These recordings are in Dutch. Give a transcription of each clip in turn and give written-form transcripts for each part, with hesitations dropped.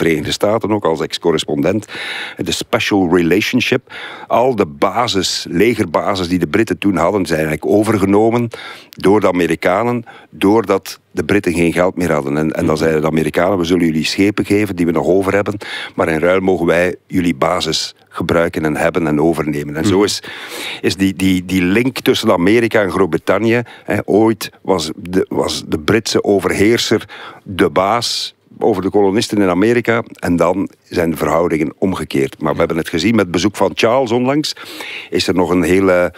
Verenigde Staten, ook als ex-correspondent. De special relationship. Al de legerbases die de Britten toen hadden, zijn eigenlijk overgenomen door de Amerikanen, doordat de Britten geen geld meer hadden. En dan zeiden de Amerikanen, we zullen jullie schepen geven die we nog over hebben, maar in ruil mogen wij jullie basis gebruiken en hebben en overnemen. En zo is die link tussen Amerika en Groot-Brittannië. Ooit was de Britse overheerser de baas over de kolonisten in Amerika. En dan zijn de verhoudingen omgekeerd. Maar we hebben het gezien met het bezoek van Charles onlangs. Is er nog een hele...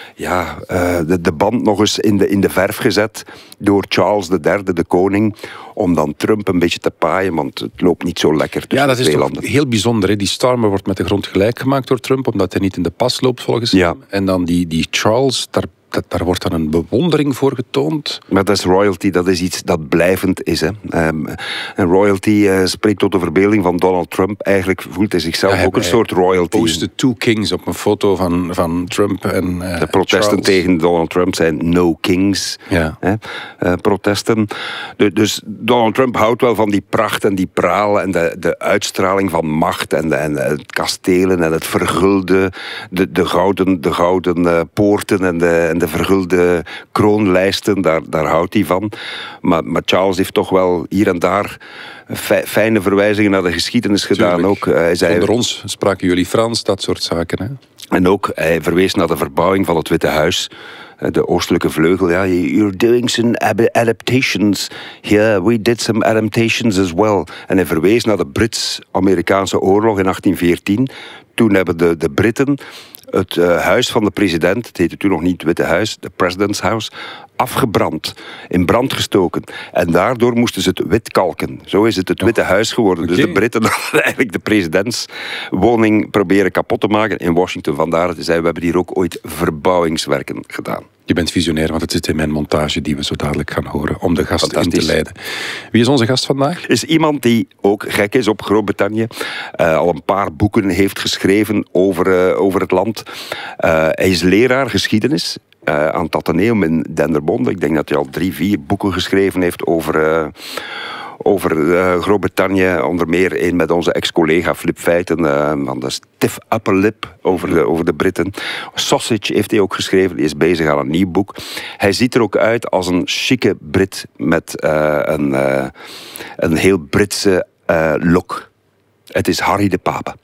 de band nog eens in de verf gezet door Charles III, de koning, om dan Trump een beetje te paaien, want het loopt niet zo lekker tussen dat is twee toch landen. Heel bijzonder. Hè? Die Starmer wordt met de grond gelijk gemaakt door Trump, omdat hij niet in de pas loopt volgens hem. En dan die Charles, daar wordt dan een bewondering voor getoond. Maar dat is royalty, dat is iets dat blijvend is. Hè. En royalty spreekt tot de verbeelding van Donald Trump. Eigenlijk voelt hij zichzelf ook een soort royalty. Hij postte two kings op een foto van Trump en de protesten Charles tegen Donald Trump zijn no kings protesten. Dus Donald Trump houdt wel van die pracht en die praal en de uitstraling van macht en het kastelen en het vergulde, de gouden poorten en de vergulde kroonlijsten, daar houdt hij van. Maar Charles heeft toch wel hier en daar fijne verwijzingen naar de geschiedenis gedaan. Tuurlijk. Ook. Hij zei, onder ons spraken jullie Frans, dat soort zaken. Hè? En ook, hij verwees naar de verbouwing van het Witte Huis. De oostelijke vleugel, you're doing some adaptations. Here, we did some adaptations as well. En hij verwees naar de Brits-Amerikaanse oorlog in 1814. Toen hebben de Britten het huis van de president, het heette toen nog niet het Witte Huis, de President's House, afgebrand, in brand gestoken. En daardoor moesten ze het wit kalken. Zo is het Witte Huis geworden. Okay. Dus de Britten hadden eigenlijk de presidentswoning proberen kapot te maken in Washington. Vandaar dat ze zeiden, we hebben hier ook ooit verbouwingswerken gedaan. Je bent visionair, want het zit in mijn montage die we zo dadelijk gaan horen, om de gast in te leiden. Wie is onze gast vandaag? Is iemand die ook gek is op Groot-Brittannië. Al een paar boeken heeft geschreven over het land. Hij is leraar geschiedenis aan het Atheneum in Dendermonde. Ik denk dat hij al 3-4 boeken geschreven heeft over Groot-Brittannië. Onder meer een met onze ex-collega Flip Feiten van de Stiff Upper Lip over de Britten. Sausage heeft hij ook geschreven. Die is bezig aan een nieuw boek. Hij ziet er ook uit als een chique Brit met een heel Britse look. Het is Harry de Pape.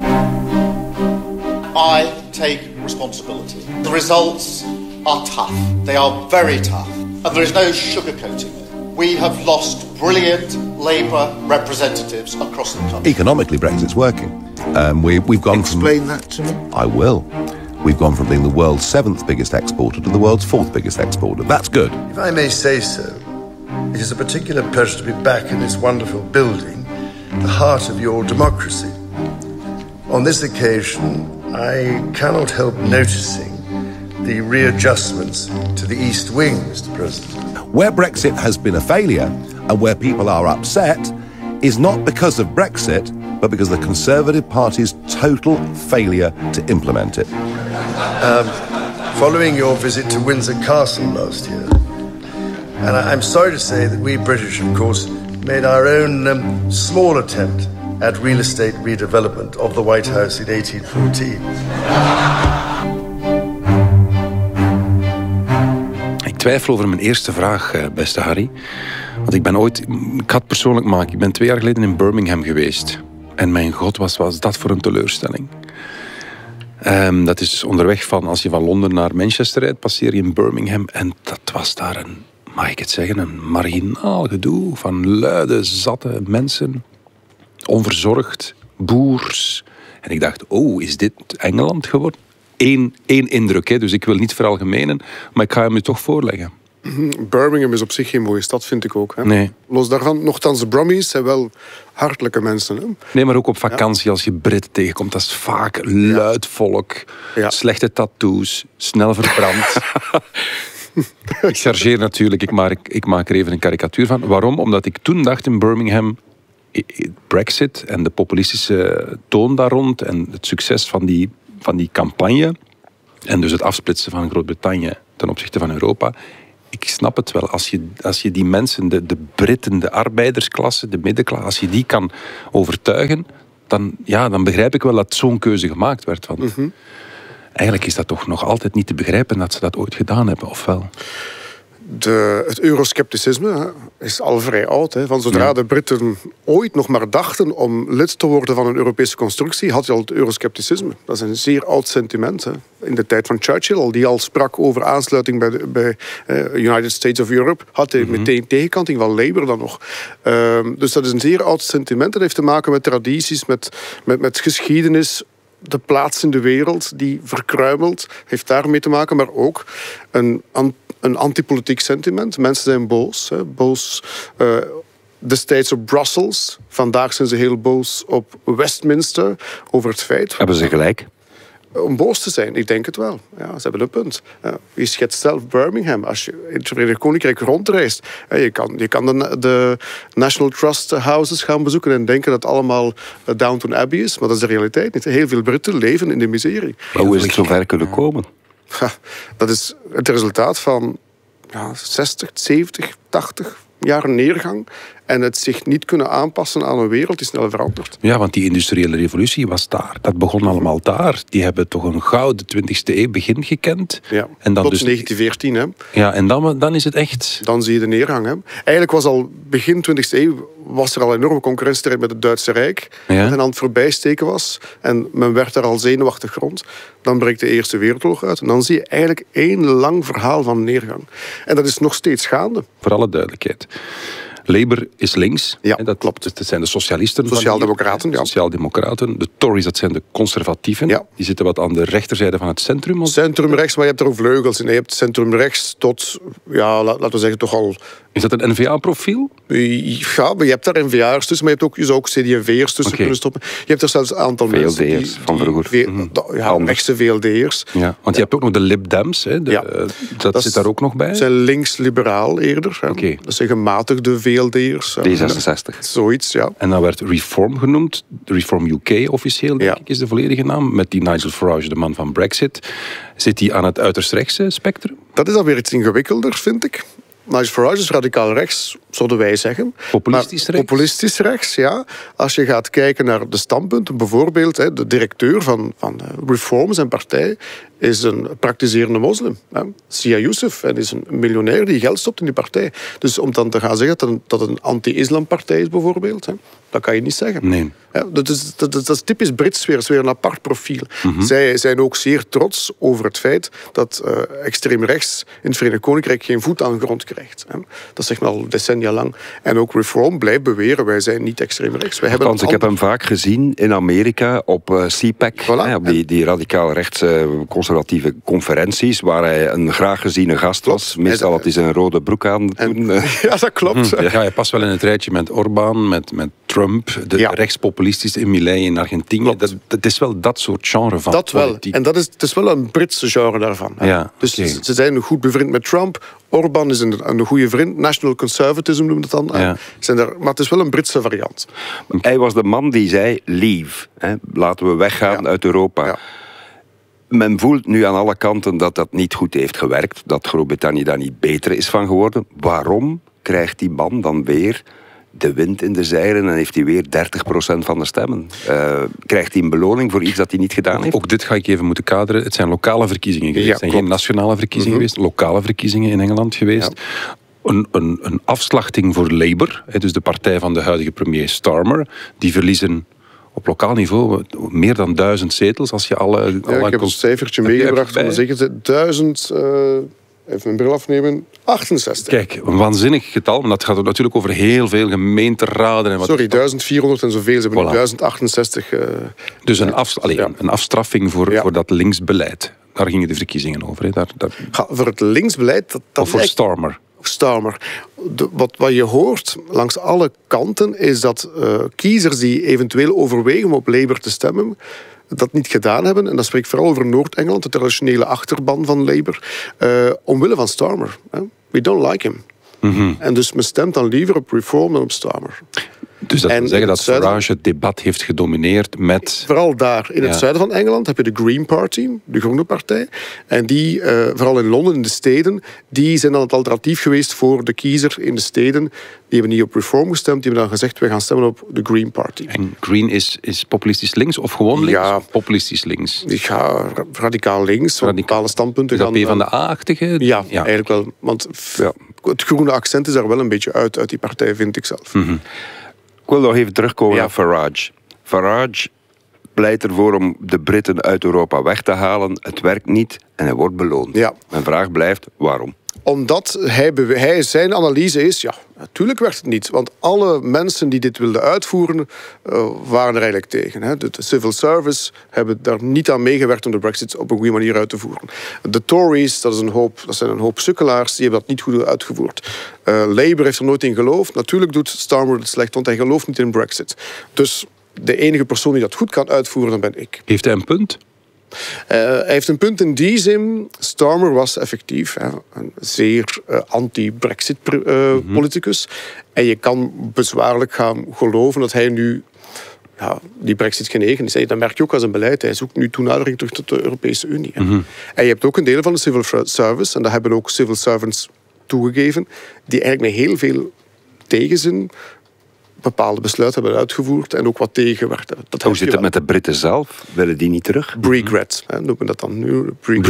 I take responsibility. The results are tough. They are very tough. And there is no sugarcoating it. We have lost brilliant Labour representatives across the country. Economically, Brexit's working. We've gone Explain that to me. I will. We've gone from being the world's 7th biggest exporter to the world's 4th biggest exporter. That's good. If I may say so, it is a particular pleasure to be back in this wonderful building, the heart of your democracy. On this occasion, I cannot help noticing the readjustments to the East Wing, Mr. President. Where Brexit has been a failure and where people are upset is not because of Brexit, but because of the Conservative Party's total failure to implement it. Following your visit to Windsor Castle last year, and I'm sorry to say that we British, of course, made our own small attempt at real estate redevelopment of the White House in 1814. Ik twijfel over mijn eerste vraag, beste Harry. Want ik had persoonlijk ik ben 2 jaar geleden in Birmingham geweest. En mijn god, was dat voor een teleurstelling. Dat is onderweg als je van Londen naar Manchester rijdt, passeer je in Birmingham. En dat was daar mag ik het zeggen, een marginaal gedoe van luide, zatte mensen. Onverzorgd, boers. En ik dacht, is dit Engeland geworden? Eén indruk, hè? Dus ik wil niet veralgemenen, maar ik ga hem u toch voorleggen. Birmingham is op zich geen mooie stad, vind ik ook. Hè? Nee. Los daarvan, nochtans, de Brummies zijn wel hartelijke mensen. Hè? Nee, maar ook op vakantie, als je Britten tegenkomt, dat is vaak luid volk, slechte tattoos, snel verbrand. Ik chargeer natuurlijk, ik maak er even een karikatuur van. Waarom? Omdat ik toen dacht in Birmingham, Brexit en de populistische toon daar rond en het succes van die campagne en dus het afsplitsen van Groot-Brittannië ten opzichte van Europa ik snap het wel. Als je die mensen, de Britten, de arbeidersklasse, de middenklasse, als je die kan overtuigen, dan begrijp ik wel dat zo'n keuze gemaakt werd. Want eigenlijk is dat toch nog altijd niet te begrijpen dat ze dat ooit gedaan hebben, of wel? Het euroscepticisme is al vrij oud. Van zodra de Britten ooit nog maar dachten om lid te worden van een Europese constructie, had je al het euroscepticisme. Dat is een zeer oud sentiment. In de tijd van Churchill, die al sprak over aansluiting bij United States of Europe, had hij meteen tegenkanting van Labour dan nog. Dus dat is een zeer oud sentiment. Dat heeft te maken met tradities, met geschiedenis, de plaats in de wereld die verkruimelt, heeft daarmee te maken, maar ook een antipolitiek sentiment. Mensen zijn boos. Boos destijds op Brussels. Vandaag zijn ze heel boos op Westminster over het feit. Hebben ze gelijk? Om boos te zijn, ik denk het wel. Ja, ze hebben een punt. Je schetst zelf Birmingham. Als je in het Verenigd Koninkrijk rondreist, je kan de National Trust Houses gaan bezoeken en denken dat het allemaal Downton Abbey is. Maar dat is de realiteit niet. Heel veel Britten leven in de miserie. Maar hoe is het zover kunnen komen? Dat is het resultaat van 60, 70, 80 jaar neergang en het zich niet kunnen aanpassen aan een wereld die snel verandert. Ja, want die industriële revolutie was daar. Dat begon allemaal daar. Die hebben toch een gouden 20e eeuw begin gekend. Ja, en dan tot dus 1914. Hè. Ja, en dan is het echt... Dan zie je de neergang. Hè. Eigenlijk was al begin 20e eeuw was er al enorme concurrentiestrijd met het Duitse Rijk. Ja. Dat aan het voorbijsteken was. En men werd daar al zenuwachtig rond. Dan breekt de Eerste Wereldoorlog uit. En dan zie je eigenlijk één lang verhaal van neergang. En dat is nog steeds gaande. Voor alle duidelijkheid. Labour is links. Ja, dat klopt. Dat zijn de socialisten. Sociaaldemocraten, ja. Sociaaldemocraten. De Tories, dat zijn de conservatieven. Ja. Die zitten wat aan de rechterzijde van het centrum. Centrumrechts, maar je hebt er ook vleugels in. Je hebt centrumrechts tot, laten we zeggen, toch al... Is dat een N-VA-profiel? Ja, maar je hebt daar N-VA'ers tussen, maar je zou ook CD&V'ers tussen kunnen stoppen. Je hebt er zelfs een aantal mensen... VLD'ers van vroeger. Rechtse VLD'ers. Ja, want je hebt ook nog de Lib Dems. Hè, dat zit daar ook nog bij. Dat zijn links-liberaal eerder. Okay. Dat zijn gematigde VLD'ers. D66. Zoiets, ja. En dan werd Reform genoemd. Reform UK officieel, denk ik, is de volledige naam. Met die Nigel Farage, de man van Brexit. Zit hij aan het uiterst rechtse spectrum? Dat is alweer iets ingewikkelder, vind ik. Nigel Farage is radicaal rechts, zouden wij zeggen. Populistisch rechts? Populistisch rechts, ja. Als je gaat kijken naar de standpunten, bijvoorbeeld de directeur van Reform, zijn partij, is een praktiserende moslim. Sia Youssef, en is een miljonair die geld stopt in die partij. Dus om dan te gaan zeggen dat een anti-islampartij is, bijvoorbeeld, dat kan je niet zeggen. Nee. Ja, dat is typisch Brits weer. Dat is weer een apart profiel. Zij zijn ook zeer trots over het feit dat extreem rechts in het Verenigd Koninkrijk geen voet aan de grond krijgt. Dat zegt men al decennia lang. En ook Reform blijft beweren, wij zijn niet extreem rechts. Ik heb hem vaak gezien in Amerika op CPAC, Voilà. Op die radicaal rechtse conservatieve conferenties, waar hij een graag geziene gast was. Meestal had hij zijn rode broek aan. Ja, dat klopt. Ja, hij past wel in het rijtje met Orbán, met Trump, de rechtspopulistische Milei in Argentinië. Dat is wel dat soort genre van dat politiek. Wel. En het is wel een Britse genre daarvan. Ja, dus ze zijn goed bevriend met Trump. Orbán is een goede vriend. National Conservatism noemt het dan. Ja. Maar het is wel een Britse variant. Hij was de man die zei, leave. Laten we weggaan uit Europa. Ja. Men voelt nu aan alle kanten dat dat niet goed heeft gewerkt. Dat Groot-Brittannië daar niet beter is van geworden. Waarom krijgt die man dan weer de wind in de zeilen en heeft hij weer 30% van de stemmen? Krijgt hij een beloning voor iets dat hij niet gedaan heeft? Ook dit ga ik even moeten kaderen. Het zijn lokale verkiezingen geweest. Het zijn geen nationale verkiezingen geweest. Lokale verkiezingen in Engeland geweest. Ja. Een afslachting voor Labour, dus de partij van de huidige premier Starmer. Die verliezen op lokaal niveau meer dan 1000 zetels. Als je alle ik heb een cijfertje meegebracht van de 1000... Even mijn bril afnemen. 68. Kijk, een waanzinnig getal. Maar dat gaat natuurlijk over heel veel gemeenteraden. En wat 1400 en zoveel. Ze hebben nu 1068. Dus een afstraffing voor dat linksbeleid. Daar gingen de verkiezingen over. Hè. Voor het linksbeleid... Of voor Starmer. Wat je hoort langs alle kanten is dat kiezers die eventueel overwegen om op Labour te stemmen, dat niet gedaan hebben. En dat spreekt vooral over Noord-Engeland, de traditionele achterban van Labour, omwille van Starmer. We don't like him. En dus men stemt dan liever op Reform dan op Starmer. Dus dat wil zeggen dat Farage het debat heeft gedomineerd met... Vooral daar, in het zuiden van Engeland, heb je de Green Party, de Groene Partij. En die, vooral in Londen, in de steden, die zijn dan het alternatief geweest voor de kiezer in de steden. Die hebben niet op Reform gestemd, die hebben dan gezegd, we gaan stemmen op de Green Party. En Green is populistisch links of gewoon links? Ja, of populistisch links? Ja, radicaal links. Bepaalde standpunten gaan... Is dat PvdA-achtige? Ja, eigenlijk wel. Want het groene accent is daar wel een beetje uit die partij, vind ik zelf. Mm-hmm. Ik wil nog even terugkomen naar Farage. Farage pleit ervoor om de Britten uit Europa weg te halen. Het werkt niet en hij wordt beloond. Ja. Mijn vraag blijft, waarom? Omdat zijn analyse is, ja, natuurlijk werkt het niet. Want alle mensen die dit wilden uitvoeren, waren er eigenlijk tegen. Hè. De civil service hebben daar niet aan meegewerkt om de Brexit op een goede manier uit te voeren. De Tories, dat zijn een hoop sukkelaars, die hebben dat niet goed uitgevoerd. Labour heeft er nooit in geloofd. Natuurlijk doet Starmer het slecht, want hij gelooft niet in Brexit. Dus de enige persoon die dat goed kan uitvoeren, dat ben ik. Heeft hij een punt? Hij heeft een punt in die zin. Starmer was effectief een zeer anti-Brexit-politicus. En je kan bezwaarlijk gaan geloven dat hij nu die Brexit genegen is. Dat merk je ook aan zijn beleid. Hij zoekt nu toenadering terug tot de Europese Unie. En je hebt ook een deel van de civil service, en dat hebben ook civil servants toegegeven, die eigenlijk met heel veel tegenzin bepaalde besluiten hebben uitgevoerd en ook wat tegengewerkt hebben. Hoe zit het met de Britten zelf? Willen die niet terug? Regret, noemen we dat dan nu.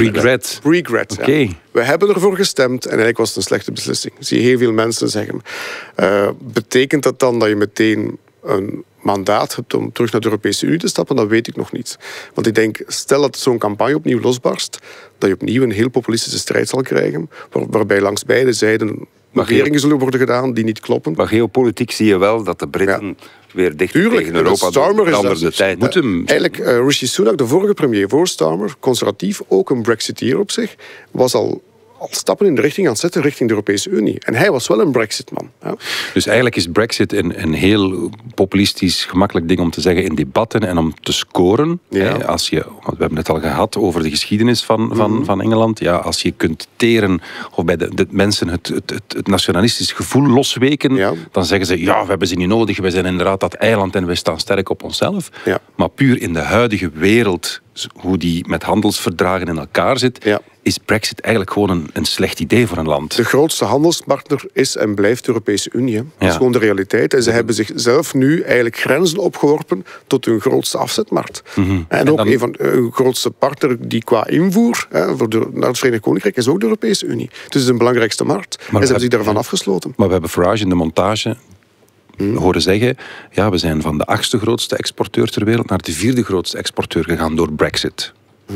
Regret. Okay. We hebben ervoor gestemd en eigenlijk was het een slechte beslissing. Zie je heel veel mensen zeggen. Betekent dat dan dat je meteen een mandaat hebt om terug naar de Europese Unie te stappen? Dat weet ik nog niet. Want ik denk, stel dat zo'n campagne opnieuw losbarst, dat je opnieuw een heel populistische strijd zal krijgen, waarbij langs beide zijden regeringen zullen worden gedaan die niet kloppen. Maar geopolitiek zie je wel dat de Britten weer dichter tegen Europa veranderde tijd. Eigenlijk, Rishi Sunak, de vorige premier voor Starmer, conservatief, ook een Brexiteer op zich, was al stappen in de richting aan het zetten richting de Europese Unie. En hij was wel een Brexit-man. Ja. Dus eigenlijk is Brexit een heel populistisch, gemakkelijk ding om te zeggen in debatten en om te scoren. Ja. Want we hebben het al gehad over de geschiedenis van Engeland. Ja, als je kunt teren of bij de mensen het nationalistisch gevoel losweken, dan zeggen ze, we hebben ze niet nodig, wij zijn inderdaad dat eiland en wij staan sterk op onszelf. Ja. Maar puur in de huidige wereld, hoe die met handelsverdragen in elkaar zit, is Brexit eigenlijk gewoon een slecht idee voor een land. De grootste handelspartner is en blijft de Europese Unie. Hè. Dat is gewoon de realiteit. En ze hebben zichzelf nu eigenlijk grenzen opgeworpen tot hun grootste afzetmarkt. En ook een van de grootste partner die qua invoer naar het Verenigd Koninkrijk is ook de Europese Unie. Dus het is een belangrijkste markt. En ze hebben zich daarvan afgesloten. Maar we hebben Farage in de montage horen zeggen, we zijn van de 8e grootste exporteur ter wereld naar de 4e grootste exporteur gegaan door Brexit.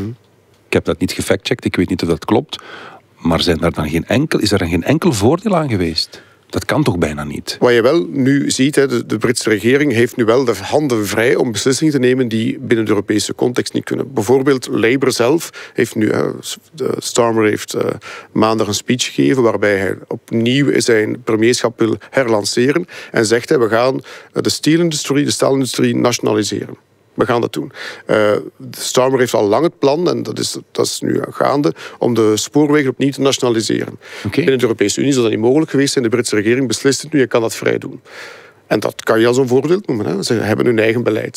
Ik heb dat niet gefactcheckt, ik weet niet of dat klopt. Maar is er dan geen enkel voordeel aan geweest? Dat kan toch bijna niet? Wat je wel nu ziet, de Britse regering heeft nu wel de handen vrij om beslissingen te nemen die binnen de Europese context niet kunnen. Bijvoorbeeld Labour zelf heeft nu, Starmer heeft maandag een speech gegeven waarbij hij opnieuw zijn premierschap wil herlanceren en zegt we gaan de staalindustrie nationaliseren. We gaan dat doen. Starmer heeft al lang het plan, en dat is nu gaande, om de spoorwegen opnieuw te nationaliseren. Binnen de Europese Unie is dat niet mogelijk geweest zijn. De Britse regering beslist het nu, je kan dat vrij doen. En dat kan je als een voorbeeld noemen. Hè. Ze hebben hun eigen beleid.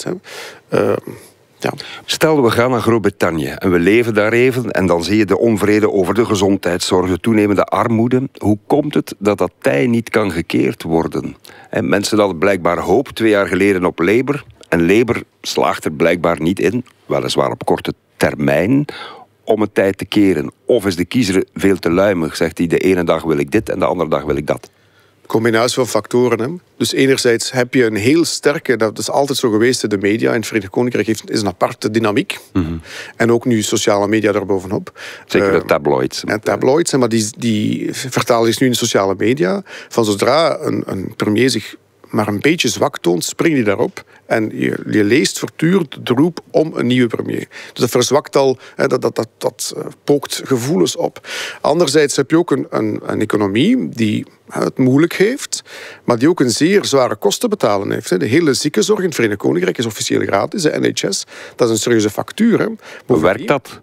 Stel, we gaan naar Groot-Brittannië en we leven daar even en dan zie je de onvrede over de gezondheidszorg, de toenemende armoede. Hoe komt het dat dat tij niet kan gekeerd worden? En mensen hadden blijkbaar hoop 2 jaar geleden op Labour. En Labour slaagt er blijkbaar niet in, weliswaar op korte termijn, om het tijd te keren. Of is de kiezer veel te luimig? Zegt hij, de ene dag wil ik dit en de andere dag wil ik dat. Combinatie van factoren. Hè. Dus enerzijds heb je een heel sterke, dat is altijd zo geweest, de media in het Verenigd Koninkrijk is een aparte dynamiek. En ook nu sociale media daarbovenop. Zeker de tabloids. En tabloids, maar die vertalen zich nu in de sociale media. Van zodra een premier zich maar een beetje zwak toont, spring je daarop. En je leest voortdurend de roep om een nieuwe premier. Dus dat verzwakt al, dat pookt gevoelens op. Anderzijds heb je ook een economie die het moeilijk heeft, maar die ook een zeer zware kosten betalen heeft. De hele ziekenzorg in het Verenigd Koninkrijk is officieel gratis, de NHS. Dat is een serieuze factuur. Hè. Hoe werkt dat?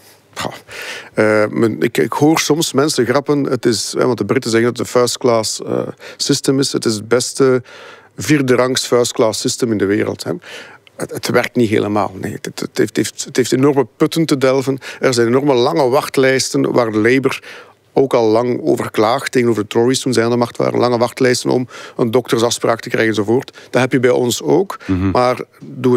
Ik hoor soms mensen grappen, het is, want de Britten zeggen dat het een first class system is, het is het beste vierde rangs first class system in de wereld. Hè. Het werkt niet helemaal. Nee. Het heeft enorme putten te delven. Er zijn enorme lange wachtlijsten waar de Labour ook al lang over klaagt tegenover de Tories toen zij aan de macht waren. Lange wachtlijsten om een doktersafspraak te krijgen enzovoort. Dat heb je bij ons ook. Maar doe